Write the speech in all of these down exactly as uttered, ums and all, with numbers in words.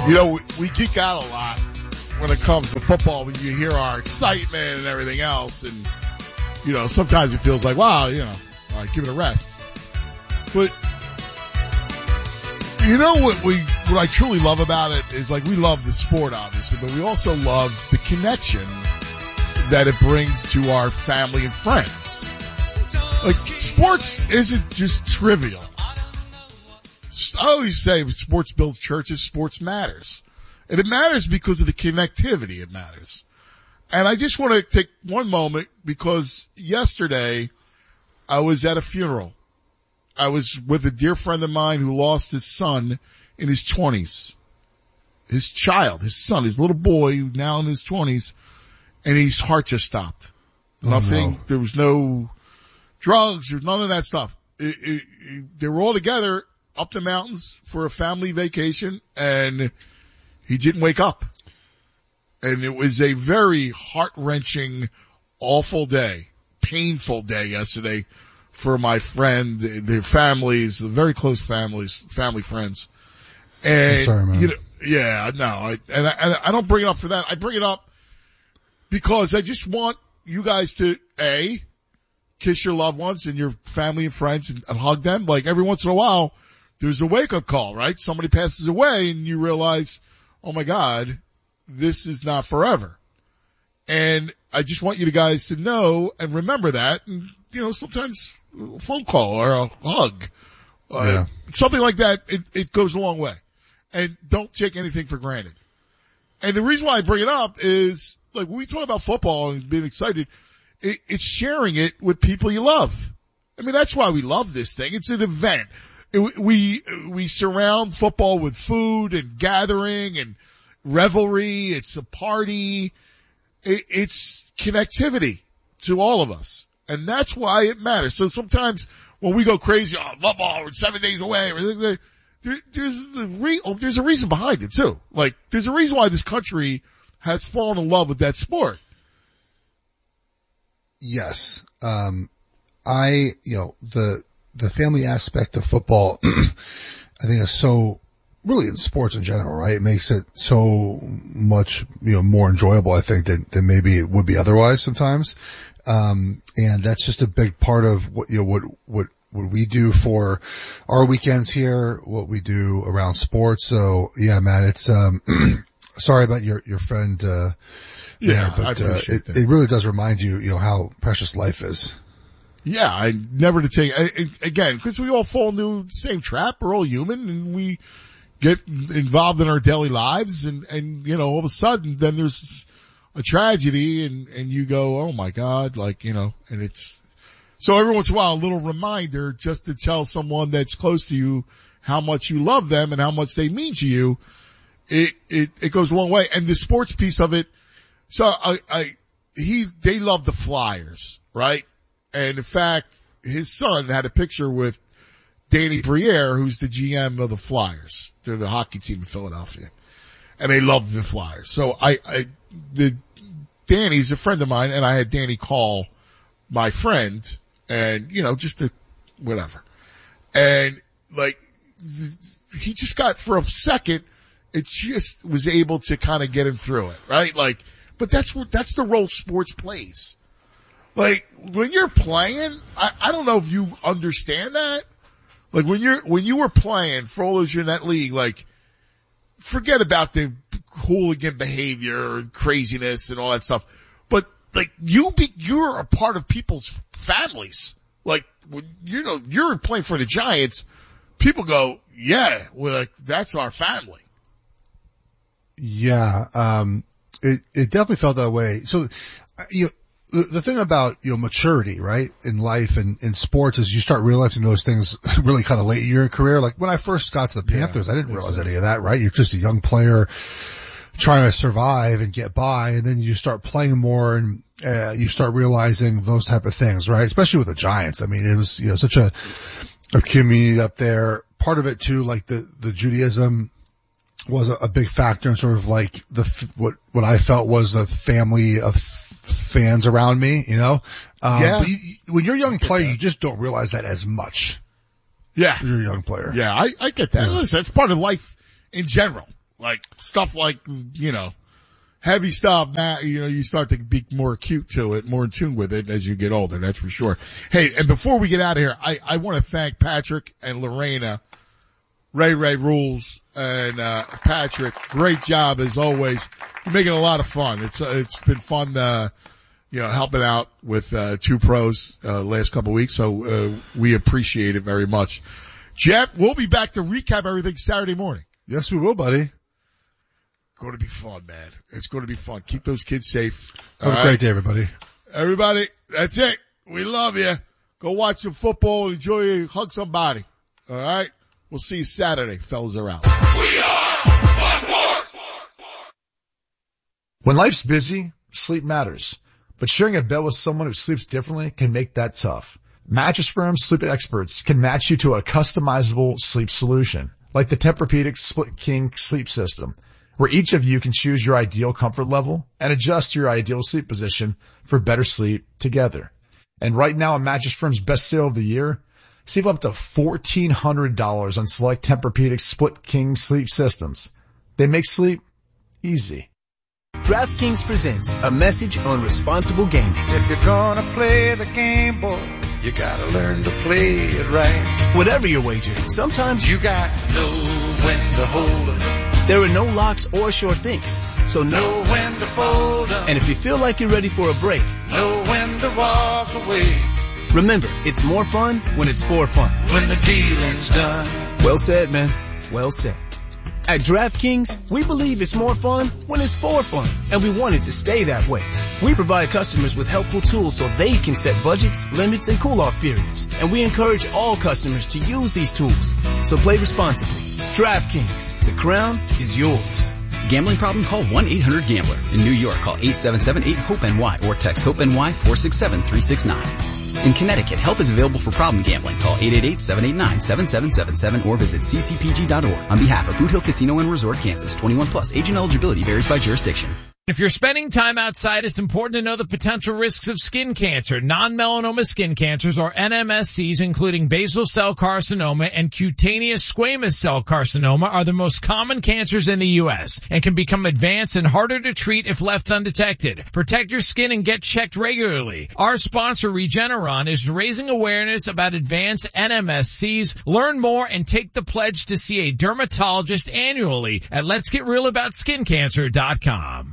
You know, we, we geek out a lot when it comes to football, when you hear our excitement and everything else. And, you know, sometimes it feels like, wow, you know, all right, give it a rest. But, you know what we, what I truly love about it is, like, we love the sport, obviously, but we also love the connection that it brings to our family and friends. Like, sports isn't just trivial. I always say sports builds churches, sports matters. And it matters because of the connectivity it matters. And I just want to take one moment because yesterday I was at a funeral. I was with a dear friend of mine who lost his son in his twenties. His child, his son, his little boy, now in his twenties, and his heart just stopped. Oh, Nothing, no. There was no drugs, there was none of that stuff. It, it, it, they were all together up the mountains for a family vacation, and he didn't wake up. And it was a very heart-wrenching, awful day, painful day yesterday for my friend, their families, the very close families, family friends. And, I'm sorry, man. You know, yeah, no, I, and I, and I don't bring it up for that. I bring it up because I just want you guys to, A, kiss your loved ones and your family and friends and, and hug them. Like, every once in a while, there's a wake-up call, right? Somebody passes away and you realize, oh my God, this is not forever. And I just want you guys to know and remember that. And, you know, sometimes a phone call or a hug, uh, yeah. something like that, it, it goes a long way. And don't take anything for granted. And the reason why I bring it up is, like, when we talk about football and being excited, it, it's sharing it with people you love. I mean, that's why we love this thing. It's an event. It, we, we surround football with food and gathering and revelry. It's a party. It, it's connectivity to all of us. And that's why it matters. So sometimes when we go crazy, oh, football, we're seven days away, there, there's, a re, oh, there's a reason behind it too. Like, there's a reason why this country has fallen in love with that sport. Yes. Um, I, you know, the, the family aspect of football, I think is so, really in sports in general, right? It makes it so much, you know, more enjoyable, I think, than, than maybe it would be otherwise sometimes. Um, and that's just a big part of what, you know, what, what, what we do for our weekends here, what we do around sports. So yeah, man, it's, um, sorry about your, your friend, uh, yeah, there, but, I appreciate uh, it, that. it really does remind you, you know, how precious life is. Yeah, I never to take, I, I, again, because we all fall into the same trap. We're all human and we get involved in our daily lives and, and, you know, all of a sudden then there's a tragedy and, and you go, oh my God, like, you know, and it's, so every once in a while a little reminder just to tell someone that's close to you how much you love them and how much they mean to you. It, it, it goes a long way. And the sports piece of it, so I, I, he, they love the Flyers, right? And in fact, his son had a picture with Danny Briere, who's the G M of the Flyers. They're the hockey team in Philadelphia. And they love the Flyers. So I, I, the, Danny's a friend of mine and I had Danny call my friend and, you know, just to, whatever. And like, he just got for a second, it just was able to kind of get him through it, right? Like, but that's what, that's the role sports plays. Like, when you're playing, I, I don't know if you understand that. Like, when you're, when you were playing for all those years in that league, like, forget about the hooligan behavior and craziness and all that stuff. But, like, you be, you're a part of people's families. Like, when, you know, you're playing for the Giants, people go, yeah, well, like, that's our family. Yeah, um, it, it definitely felt that way. So, you know, the, the thing about, you know, maturity, right, in life and in sports is you start realizing those things really kind of late in your career. Like when I first got to the Panthers, yeah, I didn't realize any of that, right? You're just a young player trying to survive and get by, and then you start playing more and uh, you start realizing those type of things, right? Especially with the Giants. I mean, it was, you know, such a, a community up there. Part of it too, like the, the Judaism was a, a big factor in sort of like the, what, what I felt was a family of fans around me, you know? Um, yeah. But you, when you're a young player, that. you just don't realize that as much. Yeah. You're a young player. Yeah, I, I get that. Yeah. Listen, it's part of life in general. Like stuff like, you know, heavy stuff. Now, you know, you start to be more acute to it, more in tune with it as you get older. That's for sure. Hey, and before we get out of here, I, I want to thank Patrick and Lorena. Ray Ray rules, and uh Patrick, great job as always. You're making a lot of fun. It's uh, it's been fun, uh you know, helping out with uh two pros uh last couple of weeks. So uh we appreciate it very much. Jeff, we'll be back to recap everything Saturday morning. Yes, we will, buddy. Going to be fun, man. It's going to be fun. Keep those kids safe. Have a great day, everybody. Everybody, that's it. We love you. Go watch some football. Enjoy it. Hug somebody. All right. We'll see you Saturday. Fellas are out. We are Sports. When life's busy, sleep matters. But sharing a bed with someone who sleeps differently can make that tough. Mattress Firm sleep experts can match you to a customizable sleep solution, like the Tempur-Pedic Split King sleep system, where each of you can choose your ideal comfort level and adjust your ideal sleep position for better sleep together. And right now, on Mattress Firm's best sale of the year, save up to fourteen hundred dollars on select Tempur-Pedic Split King sleep systems. They make sleep easy. DraftKings presents a message on responsible gaming. If you're gonna play the game, boy, you gotta learn to play it right. Whatever your wager, sometimes You got to know when to hold 'em, there are no locks or sure things. So know know when to fold 'em, And if you feel like you're ready for a break, know when to walk away. remember, it's more fun when it's for fun. When the dealing's done, Well said, man. Well said. At DraftKings, we believe it's more fun when it's for fun, and we want it to stay that way. We provide customers with helpful tools so they can set budgets, limits, and cool-off periods, and we encourage all customers to use these tools. So play responsibly. DraftKings, the crown is yours. Gambling problem? Call one eight hundred gambler. In New York, call eight seven seven eight hope N Y or text HOPE-NY four six seven three six nine. In Connecticut, help is available for problem gambling. Call eight eight eight seven eight nine seven seven seven seven or visit c c p g dot org. On behalf of Boot Hill Casino and Resort, Kansas, twenty-one plus. Agent eligibility varies by jurisdiction. If you're spending time outside, it's important to know the potential risks of skin cancer. Non-melanoma skin cancers, or N M S Cs, including basal cell carcinoma and cutaneous squamous cell carcinoma, are the most common cancers in the U S and can become advanced and harder to treat if left undetected. Protect your skin and get checked regularly. Our sponsor, Regeneron, is raising awareness about advanced N M S Cs. Learn more and take the pledge to see a dermatologist annually at lets get real about skin cancer dot com.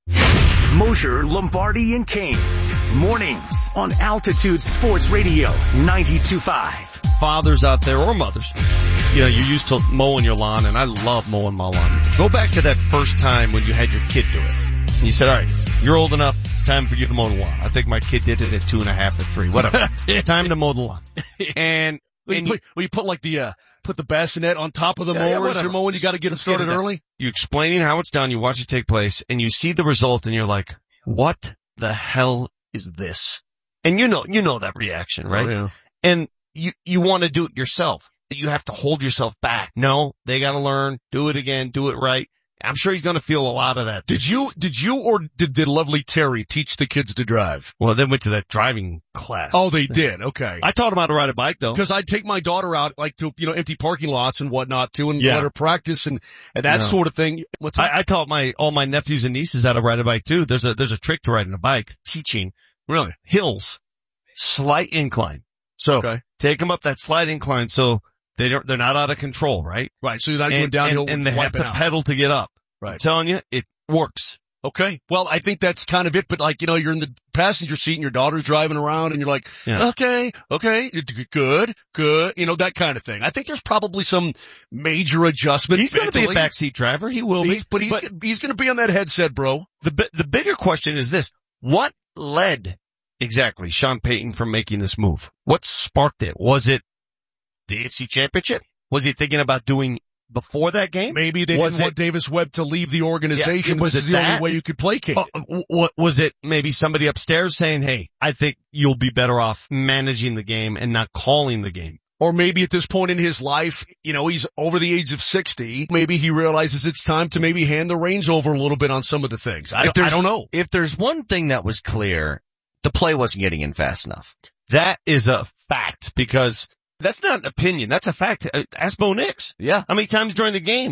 Mosher, Lombardi, and Kane. Mornings on Altitude Sports Radio ninety-two point five. Fathers out there or mothers, you know, you're used to mowing your lawn, and I love mowing my lawn. Go back to that first time when you had your kid do it. And you said, all right, you're old enough, it's time for you to mow the lawn. I think my kid did it at two and a half or three, whatever. Time to mow the lawn. And, Well, and you, put, well, you put like the, uh, put the bassinet on top of the Yeah, mower yeah, as whatever. you're mowing. You got to get it started early. You explaining how it's done, you watch it take place, and you see the result, and you're like, what the hell is this? And you know, you know that reaction, right? Oh, yeah. And you, you want to do it yourself. You have to hold yourself back. No, they got to learn, do it again, do it right. I'm sure he's going to feel a lot of that. Did you, did you or did, did lovely Terry teach the kids to drive? Well, they went to that driving class. Oh, they did. Okay. I taught them how to ride a bike, though. Because I'd take my daughter out, like, to, you know, empty parking lots and whatnot too, and Yeah. let her practice and, and that No. sort of thing. What's that? I, I taught my, all my nephews and nieces how to ride a bike, too. There's a, there's a trick to riding a bike. Teaching. Really? Hills. Slight incline. So, Okay. take them up that slight incline so they don't, they're not out of control, right? Right. So you're not going And, downhill and, and they have wiping to out. pedal to get up. I'm Right. telling you, it works. Okay. Well, I think that's kind of it, but like, you know, you're in the passenger seat and your daughter's driving around and you're like, Yeah. okay, okay, good, good, you know, that kind of thing. I think there's probably some major adjustment. He's going to be a mentally. backseat driver. He will be. He's, but he's, he's going to be on that headset, bro. The bi- the bigger question is this: what led exactly Sean Payton from making this move? What sparked it? Was it the A F C Championship? Was he thinking about doing before that game? Maybe they Was didn't want it- Davis Webb to leave the organization. Yeah, was This is it the that? only way you could placate Uh, it. w- w- was it maybe somebody upstairs saying, "Hey, I think you'll be better off managing the game and not calling the game"? Or maybe at this point in his life, you know, he's over the age of sixty. Maybe he realizes it's time to maybe hand the reins over a little bit on some of the things. I, If don't- I there's- don't know. If there's one thing that was clear, the play wasn't getting in fast enough. That is a fact, because that's not an opinion. That's a fact. Uh, Ask Bo Nix. Yeah. How many times during the game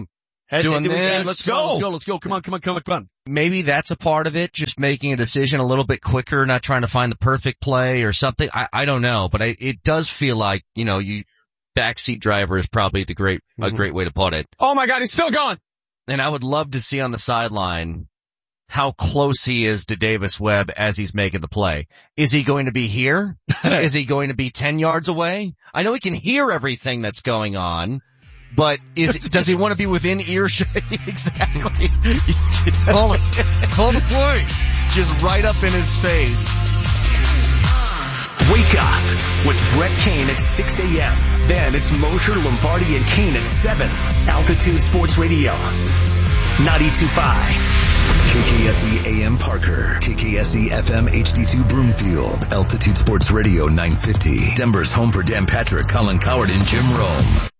Had doing to do this. this. Let's go. Let's go. Let's go. Come on, come on, come on, come on. Maybe that's a part of it, just making a decision a little bit quicker, not trying to find the perfect play or something. I, I don't know, but I, it does feel like, you know, you backseat driver is probably the great, mm-hmm. a great way to put it. Oh my God, he's still going. And I would love to see on the sideline how close he is to Davis Webb as he's making the play. Is he going to be here? Is he going to be ten yards away? I know he can hear everything that's going on, but is does he want to be within earshot? Exactly. Call it. Call the play. Just right up in his face. Wake up with Brett Kane at six a.m. Then it's Mosher, Lombardi, and Kane at seven. Altitude Sports Radio, ninety-two point five. K K S E A M Parker, K K S E F M H D two Broomfield, Altitude Sports Radio nine fifty, Denver's home for Dan Patrick, Colin Coward, and Jim Rome.